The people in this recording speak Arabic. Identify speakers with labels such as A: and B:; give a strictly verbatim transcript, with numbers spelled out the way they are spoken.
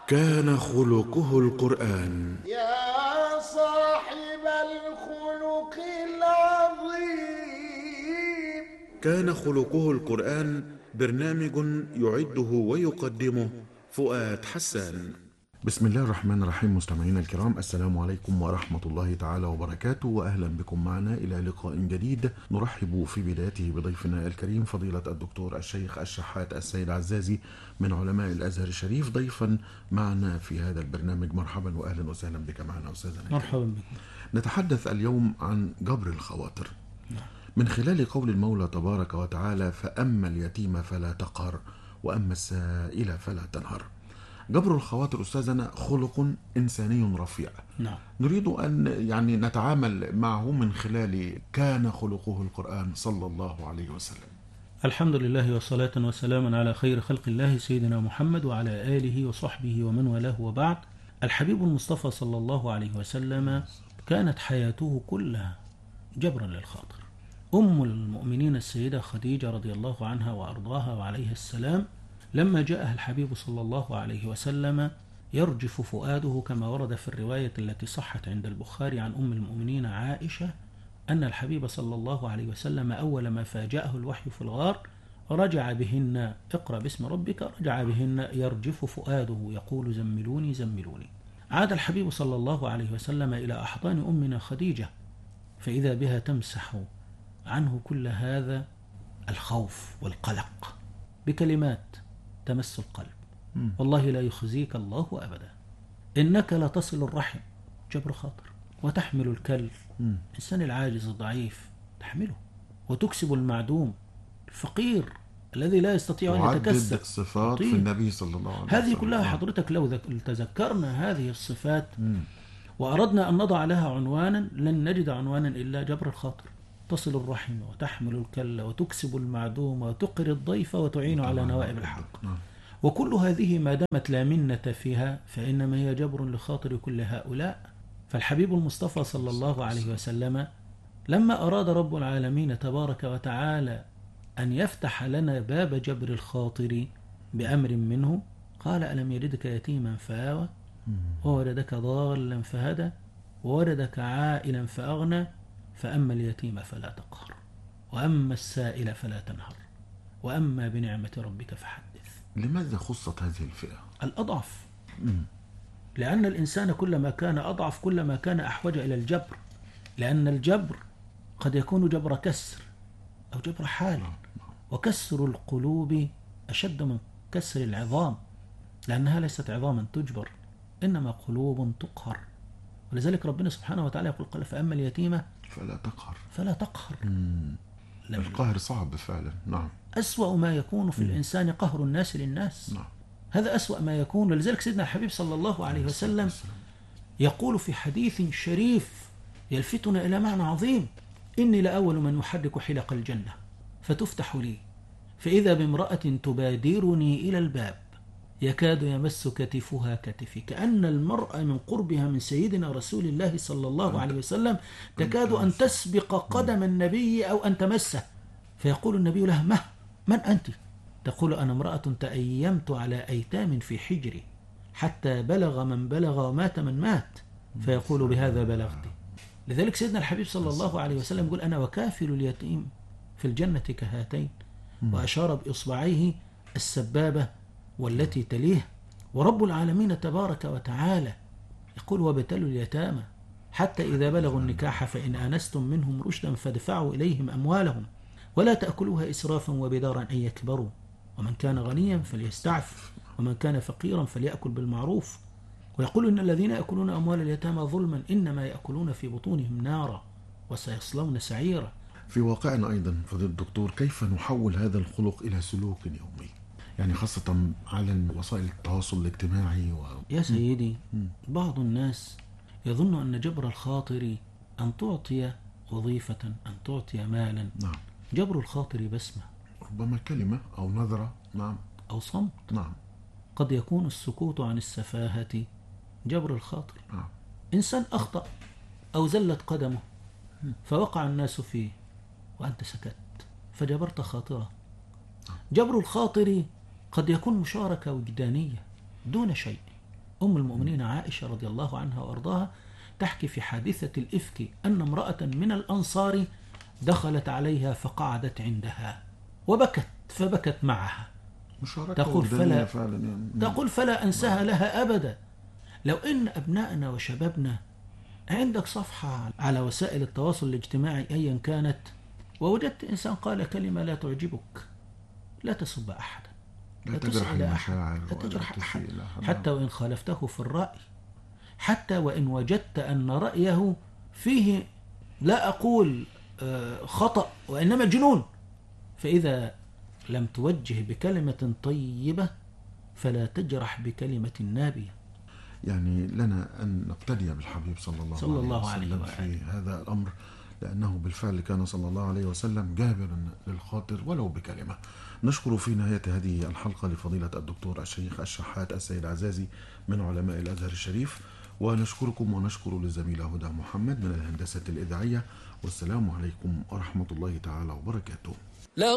A: كان خلقه القرآن.
B: يا صاحب الخلق العظيم.
A: كان خلقه القرآن برنامج يعده ويقدمه فؤاد حسان. بسم الله الرحمن الرحيم. مستمعينا الكرام، السلام عليكم ورحمة الله تعالى وبركاته، وأهلا بكم معنا إلى لقاء جديد. نرحب في بدايته بضيفنا الكريم فضيلة الدكتور الشيخ الشحات السيد عزازي من علماء الأزهر الشريف، ضيفا معنا في هذا البرنامج. مرحبا وأهلا وسهلا بك معنا أستاذنا.
C: مرحبا بكم.
A: نتحدث اليوم عن جبر الخواطر من خلال قول المولى تبارك وتعالى: فأما اليتيم فلا تقهر وأما السائل فلا تنهر. جبر الخواطر أستاذنا خلق إنساني رفيع.
C: نعم.
A: نريد أن يعني نتعامل معه من خلال كان خلقه القرآن صلى الله عليه وسلم.
C: الحمد لله وصلاة وسلاما على خير خلق الله سيدنا محمد وعلى آله وصحبه ومن والاه، وبعد. الحبيب المصطفى صلى الله عليه وسلم كانت حياته كلها جبرا للخاطر. أم المؤمنين السيدة خديجة رضي الله عنها وأرضاها وعليها السلام، لما جاءها الحبيب صلى الله عليه وسلم يرجف فؤاده كما ورد في الرواية التي صحت عند البخاري عن أم المؤمنين عائشة أن الحبيب صلى الله عليه وسلم أول ما فاجأه الوحي في الغار رجع بهن: اقرأ باسم ربك. رجع بهن يرجف فؤاده يقول: زملوني زملوني. عاد الحبيب صلى الله عليه وسلم إلى أحضان أمنا خديجة، فإذا بها تمسح عنه كل هذا الخوف والقلق بكلمات تمس القلب: والله لا يخزيك الله أبدا، إنك لتصل الرحم، جبر خاطر، وتحمل الكل، الإنسان العاجز الضعيف تحمله، وتكسب المعدوم الفقير الذي لا يستطيع أن يتكسب.
A: عدد صفات في النبي صلى الله عليه وسلم.
C: هذه كلها حضرتك لو تذكرنا هذه الصفات وأردنا أن نضع لها عنوانا لن نجد عنوانا إلا جبر الخاطر. تصل الرحم وتحمل الكل وتكسب المعدوم وتقر الضيف وتعين على نوائب الحق. وكل هذه ما دامت لا منة فيها فإنما هي جبر لخاطر كل هؤلاء. فالحبيب المصطفى صلى الله عليه وسلم لما أراد رب العالمين تبارك وتعالى أن يفتح لنا باب جبر الخاطر بأمر منه قال: ألم يجدك يتيما فآوى ووجدك ضالا فهدى ووجدك عائلا فأغنى فأما اليتيم فلا تقهر وأما السائل فلا تنهر وأما بنعمة ربك فحدث.
A: لماذا خصت هذه الفئة؟
C: الأضعف. مم. لأن الإنسان كلما كان أضعف كلما كان أحوج إلى الجبر، لأن الجبر قد يكون جبر كسر أو جبر حال، وكسر القلوب أشد من كسر العظام، لأنها ليست عظاما تجبر إنما قلوب تقهر. ولذلك ربنا سبحانه وتعالى يقول: قال: فأما اليتيمة
A: فلا تقهر.
C: فلا تقهر.
A: القهر صعب فعلا. نعم.
C: أسوأ ما يكون في مم. الإنسان قهر الناس للناس. نعم. هذا أسوأ ما يكون. ولذلك سيدنا الحبيب صلى الله عليه وسلم يقول في حديث شريف يلفتنا إلى معنى عظيم: إني لأول من يحرك حلق الجنة فتفتح لي فإذا بامرأة تبادرني إلى الباب يكاد يمس كتفها كتفي، كأن المرأة من قربها من سيدنا رسول الله صلى الله عليه وسلم تكاد أن تسبق قدم النبي أو أن تمسه، فيقول النبي لها: ما من أنت؟ تقول: أنا امرأة تأيمت على أيتام في حجري حتى بلغ من بلغ ومات من مات، فيقول: بهذا بلغت. لذلك سيدنا الحبيب صلى الله عليه وسلم يقول: أنا وكافل اليتيم في الجنة كهاتين، وأشار بإصبعيه السبابة والتي تليه. ورب العالمين تبارك وتعالى يقول: وابتلوا اليتامى حتى إذا بلغوا النكاح فإن آنستم منهم رشدا فادفعوا إليهم أموالهم ولا تأكلوها إسرافا وبدارا أن يكبروا ومن كان غنيا فليستعفف ومن كان فقيرا فليأكل بالمعروف. ويقول: إن الذين يأكلون أموال اليتامى ظلما إنما يأكلون في بطونهم نارا وسيصلون سعيرا.
A: في واقعنا أيضا فضيلة الدكتور، كيف نحول هذا الخلق إلى سلوك يومي، يعني خاصة على وسائل التواصل الاجتماعي و...
C: يا سيدي، بعض الناس يظن أن جبر الخاطر أن تعطي وظيفة، أن تعطي مالا.
A: نعم.
C: جبر الخاطر بسمة،
A: ربما كلمة أو نظرة. نعم.
C: أو صمت.
A: نعم.
C: قد يكون السكوت عن السفاهة جبر الخاطر.
A: نعم.
C: إنسان أخطأ أو زلت قدمه فوقع الناس فيه وأنت سكت فجبرت خاطره. جبر الخاطر قد يكون مشاركة وجدانية دون شيء، أم المؤمنين عائشة رضي الله عنها وأرضاها تحكي في حادثة الإفك أن امرأة من الأنصار دخلت عليها فقعدت عندها وبكت فبكت معها. تقول فلا,
A: فعلا يعني.
C: تقول فلا أنساها لها أبدا. لو إن أبنائنا وشبابنا عندك صفحة على وسائل التواصل الاجتماعي أيا كانت ووجدت إنسان قال كلمة لا تعجبك، لا تسب أحدا،
A: لا
C: لا
A: تجرح
C: تسأل أحد،
A: المشاعر
C: لا تجرح
A: ولا
C: أحد،
A: تسيء لأحد.
C: حتى وإن خالفته في الرأي، حتى وإن وجدت أن رأيه فيه لا أقول آه، خطأ وإنما جنون، فإذا لم توجه بكلمة طيبة فلا تجرح بكلمة نابية.
A: يعني لنا أن نقتدي بالحبيب صلى الله,
C: صلى الله
A: عليه وسلم
C: عليه
A: في هذا الأمر، لأنه بالفعل كان صلى الله عليه وسلم جابرا للخاطر ولو بكلمة. نشكر في نهاية هذه الحلقة لفضيلة الدكتور الشيخ الشحات السيد عزازي من علماء الأزهر الشريف، ونشكركم ونشكر للزميلة هدى محمد من الهندسة الإذاعية، والسلام عليكم ورحمة الله تعالى وبركاته.